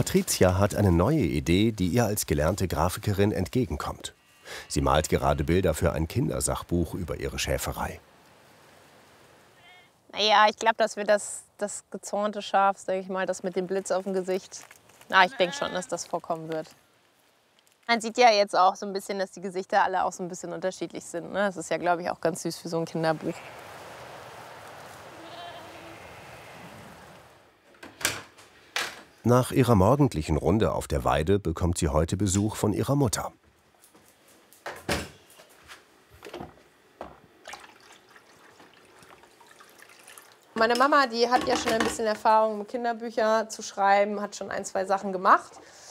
Patricia hat eine neue Idee, die ihr als gelernte Grafikerin entgegenkommt. Sie malt gerade Bilder für ein Kindersachbuch über ihre Schäferei. Naja, ich glaube, dass wir das gezornte Schaf, sage ich mal, das mit dem Blitz auf dem Gesicht, ich denke schon, dass das vorkommen wird. Man sieht ja jetzt auch so ein bisschen, dass die Gesichter alle auch so ein bisschen unterschiedlich sind. Ne? Das ist ja, glaube ich, auch ganz süß für so ein Kinderbuch. Nach ihrer morgendlichen Runde auf der Weide bekommt sie heute Besuch von ihrer Mutter. Meine Mama, die hat ja schon ein bisschen Erfahrung mit Kinderbücher zu schreiben, hat schon ein, zwei Sachen gemacht.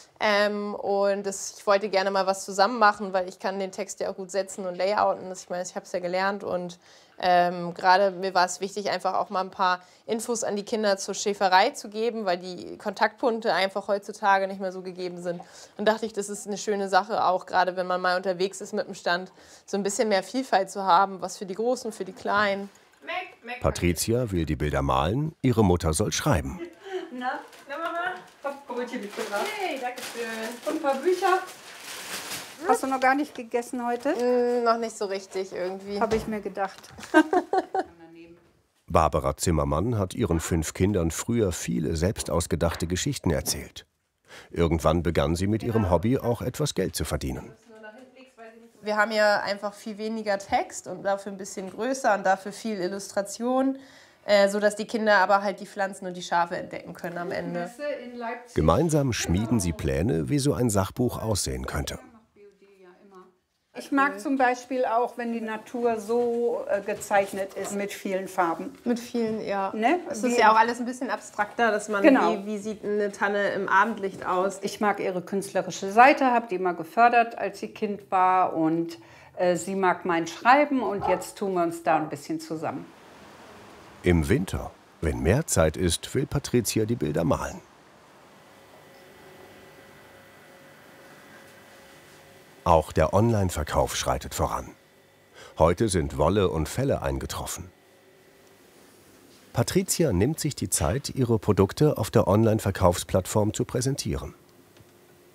Ich wollte gerne mal was zusammen machen, weil ich kann den Text ja auch gut setzen und layouten. Ich meine, ich habe es ja gelernt und gerade mir war es wichtig, einfach auch mal ein paar Infos an die Kinder zur Schäferei zu geben, weil die Kontaktpunkte einfach heutzutage nicht mehr so gegeben sind. Und dachte ich, das ist eine schöne Sache, auch gerade wenn man mal unterwegs ist mit dem Stand, so ein bisschen mehr Vielfalt zu haben, was für die Großen, für die Kleinen. Patricia will die Bilder malen, ihre Mutter soll schreiben. Na Mama, hab Brötchen mitgebracht. Hey, danke schön. Und ein paar Bücher. Hast du noch gar nicht gegessen heute? Noch nicht so richtig irgendwie. Habe ich mir gedacht. Barbara Zimmermann hat ihren 5 Kindern früher viele selbst ausgedachte Geschichten erzählt. Irgendwann begann sie mit ihrem Hobby auch etwas Geld zu verdienen. Wir haben ja einfach viel weniger Text und dafür ein bisschen größer und dafür viel Illustration, sodass die Kinder aber halt die Pflanzen und die Schafe entdecken können am Ende. Gemeinsam schmieden sie Pläne, wie so ein Sachbuch aussehen könnte. Ich mag zum Beispiel auch, wenn die Natur so gezeichnet ist, mit vielen Farben. Mit vielen, ja. Ne? Es ist ja auch alles ein bisschen abstrakter, dass man, wie sieht eine Tanne im Abendlicht aus? Ich mag ihre künstlerische Seite, habe die immer gefördert, als sie Kind war. Und sie mag mein Schreiben und jetzt tun wir uns da ein bisschen zusammen. Im Winter, wenn mehr Zeit ist, will Patricia die Bilder malen. Auch der Online-Verkauf schreitet voran. Heute sind Wolle und Felle eingetroffen. Patricia nimmt sich die Zeit, ihre Produkte auf der Online-Verkaufsplattform zu präsentieren.